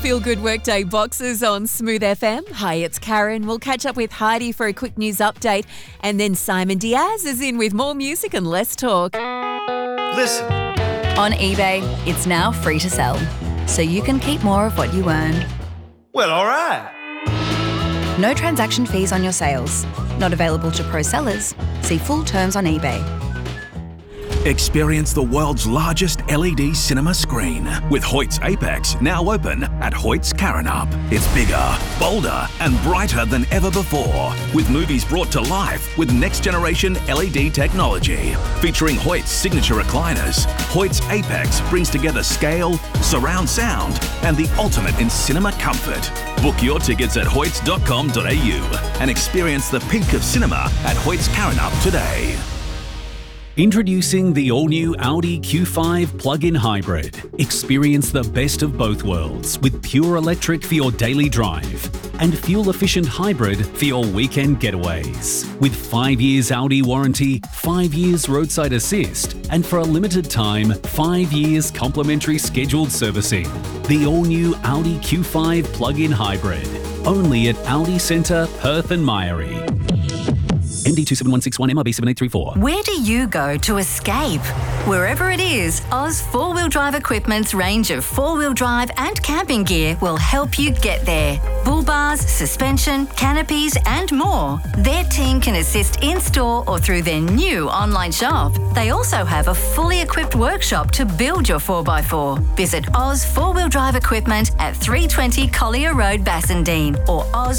Feel Good Workday boxes on Smooth FM. Hi, it's Karen. We'll catch up with Heidi for a quick news update, and then Simon Diaz is in with more music and less talk. Listen. On eBay, it's now free to sell, so you can keep more of what you earn. Well, all right. No transaction fees on your sales. Not available to pro sellers. See full terms on eBay. Experience the world's largest LED cinema screen with Hoyt's Apex now open at Hoyt's Karrinyup. It's bigger, bolder and brighter than ever before, with movies brought to life with next-generation LED technology. Featuring Hoyt's signature recliners, Hoyt's Apex brings together scale, surround sound and the ultimate in cinema comfort. Book your tickets at hoyts.com.au and experience the peak of cinema at Hoyt's Karrinyup today. Introducing the all-new Audi Q5 plug-in hybrid. Experience the best of both worlds with pure electric for your daily drive and fuel-efficient hybrid for your weekend getaways. With 5 years Audi warranty, 5 years roadside assist, and for a limited time, 5 years complimentary scheduled servicing. The all-new Audi Q5 plug-in hybrid. Only at Audi Centre, Perth and Myrie. MD 27161 MRB 7834. Where do you go to escape? Wherever it is, Oz 4-Wheel Drive Equipment's range of 4-wheel drive and camping gear will help you get there. Bull bars, suspension, canopies and more. Their team can assist in-store or through their new online shop. They also have a fully equipped workshop to build your 4x4. Visit Oz 4-Wheel Drive Equipment at 320 Collier Road, Bassendean or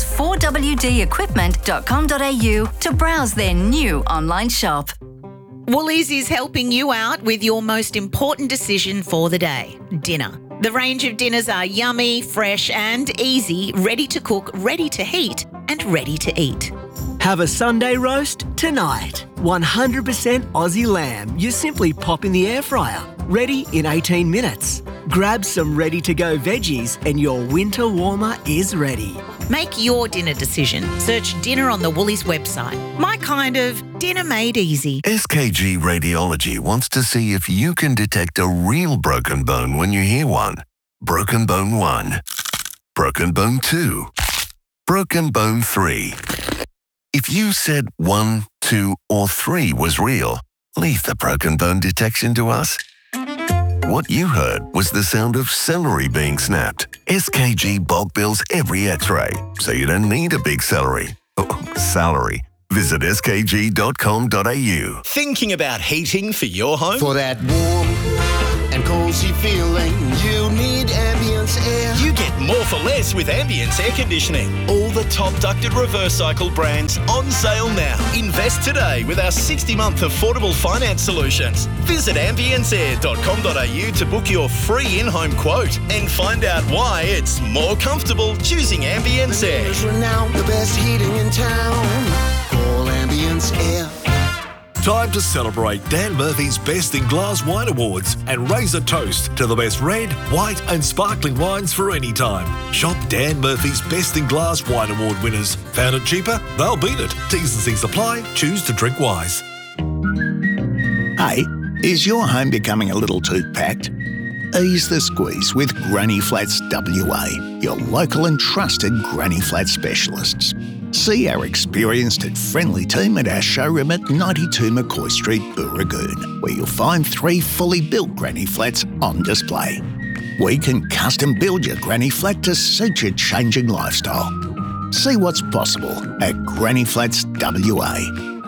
oz4wdequipment.com.au to browse their new online shop. Woolies is helping you out with your most important decision for the day, dinner. The range of dinners are yummy, fresh and easy, ready to cook, ready to heat and ready to eat. Have a Sunday roast tonight. 100% Aussie lamb. You simply pop in the air fryer. Ready in 18 minutes. Grab some ready-to-go veggies and your winter warmer is ready. Make your dinner decision. Search dinner on the Woolies website. My kind of dinner made easy. SKG Radiology wants to see if you can detect a real broken bone when you hear one. Broken bone 1. Broken bone 2. Broken bone 3. If you said 1, 2 or 3 was real, leave the broken bone detection to us. What you heard was the sound of celery being snapped. SKG bulk bills every x-ray, so you don't need a big salary. Visit skg.com.au. Thinking about heating for your home? For that warm and cozy feeling, you need Ambience Air. You get more for less with Ambience Air Conditioning. All the top ducted reverse cycle brands on sale now. Invest today with our 60-month affordable finance solutions. Visit ambienceair.com.au to book your free in-home quote and find out why it's more comfortable choosing Ambience Air. Renowned, the best heating in town. Call Ambience Air. Time to celebrate Dan Murphy's Best in Glass Wine Awards and raise a toast to the best red, white and sparkling wines for any time. Shop Dan Murphy's Best in Glass Wine Award winners. Found it cheaper? They'll beat it. T's and C's apply. Choose to drink wise. Hey, is your home becoming a little too packed? Ease the squeeze with Granny Flats WA, your local and trusted Granny Flat specialists. See our experienced and friendly team at our showroom at 92 McCoy Street, Booragoon, where you'll find 3 fully built Granny Flats on display. We can custom build your Granny Flat to suit your changing lifestyle. See what's possible at Granny Flats WA.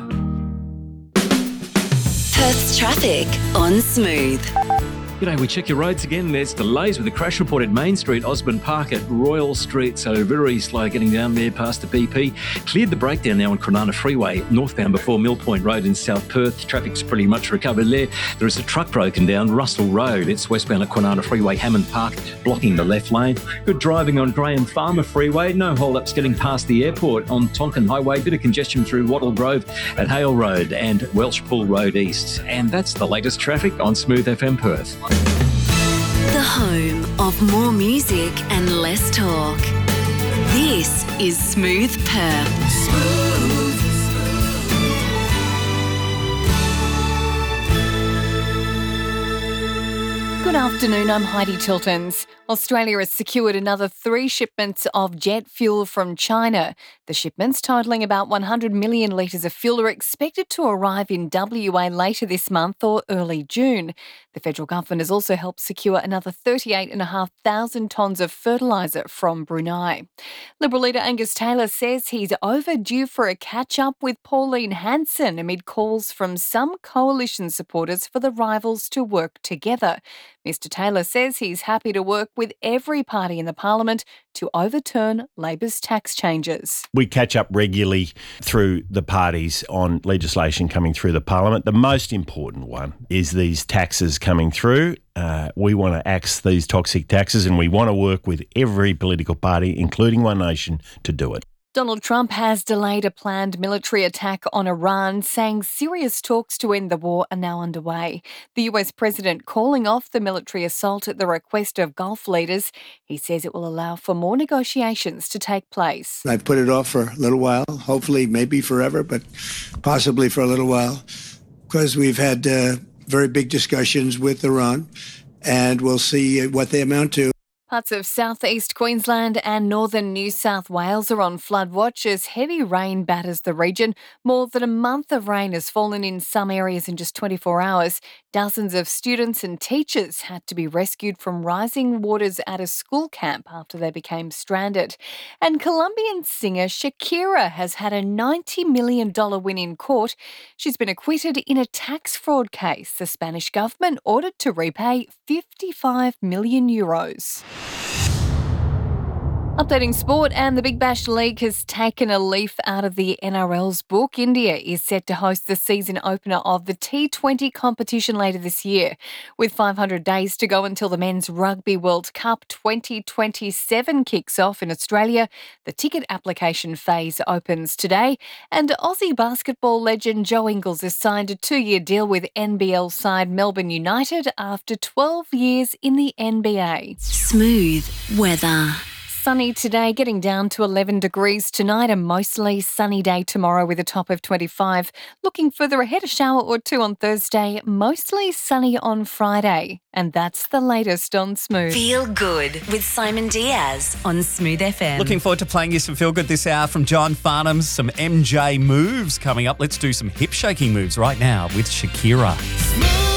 Perth's traffic on Smooth. G'day, we check your roads again. There's delays with the crash report at Main Street, Osborne Park at Royal Street, so very slow getting down there past the BP. Cleared the breakdown now on Kwinana Freeway, northbound before Mill Point Road in South Perth. Traffic's pretty much recovered there. There is a truck broken down Russell Road. It's westbound at Kwinana Freeway, Hammond Park, blocking the left lane. Good driving on Graham Farmer Freeway. No hold-ups getting past the airport on Tonkin Highway. Bit of congestion through Wattle Grove at Hale Road and Welshpool Road East. And that's the latest traffic on Smooth FM Perth. The home of more music and less talk. This is Smooth Perth. Smooth. Good afternoon, I'm Heidi Tiltons. Australia has secured another 3 shipments of jet fuel from China. The shipments, totalling about 100 million litres of fuel, are expected to arrive in WA later this month or early June. The federal government has also helped secure another 38,500 tonnes of fertiliser from Brunei. Liberal leader Angus Taylor says he's overdue for a catch-up with Pauline Hanson amid calls from some coalition supporters for the rivals to work together. Mr Taylor says he's happy to work with every party in the parliament to overturn Labor's tax changes. We catch up regularly through the parties on legislation coming through the parliament. The most important one is these taxes coming through. We want to axe these toxic taxes, and we want to work with every political party, including One Nation, to do it. Donald Trump has delayed a planned military attack on Iran, saying serious talks to end the war are now underway. The US president calling off the military assault at the request of Gulf leaders. He says it will allow for more negotiations to take place. I've put it off for a little while, hopefully maybe forever, but possibly for a little while, because we've had very big discussions with Iran, and we'll see what they amount to. Parts of southeast Queensland and northern New South Wales are on flood watch as heavy rain batters the region. More than a month of rain has fallen in some areas in just 24 hours. Dozens of students and teachers had to be rescued from rising waters at a school camp after they became stranded. And Colombian singer Shakira has had a $90 million win in court. She's been acquitted in a tax fraud case. The Spanish government ordered to repay €55 million. Updating sport, and the Big Bash League has taken a leaf out of the NRL's book. India is set to host the season opener of the T20 competition later this year. With 500 days to go until the Men's Rugby World Cup 2027 kicks off in Australia, the ticket application phase opens today, and Aussie basketball legend Joe Ingles has signed a 2-year deal with NBL side Melbourne United after 12 years in the NBA. Smooth weather. Sunny today, getting down to 11 degrees tonight. A mostly sunny day tomorrow with a top of 25. Looking further ahead, a shower or two on Thursday. Mostly sunny on Friday. And that's the latest on Smooth. Feel good with Simon Diaz on Smooth FM. Looking forward to playing you some Feel Good this hour from John Farnham. Some MJ moves coming up. Let's do some hip shaking moves right now with Shakira.